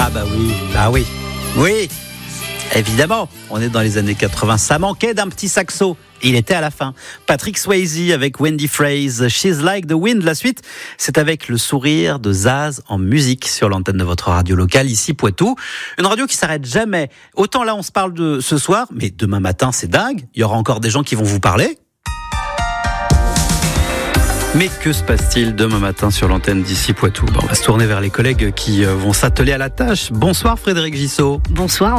Ah bah oui. Oui, évidemment, on est dans les années 80. Ça manquait d'un petit saxo. Il était à la fin. Patrick Swayze avec Wendy Phrase, She's Like the Wind. La suite, c'est avec le sourire de Zaz en musique sur l'antenne de votre radio locale, ici Poitou. Une radio qui s'arrête jamais. Autant là, on se parle de ce soir, mais demain matin, c'est dingue. Il y aura encore des gens qui vont vous parler. Mais que se passe-t-il demain matin sur l'antenne d'ici Poitou ? On va se tourner vers les collègues qui vont s'atteler à la tâche. Bonsoir Frédéric Gissot. Bonsoir.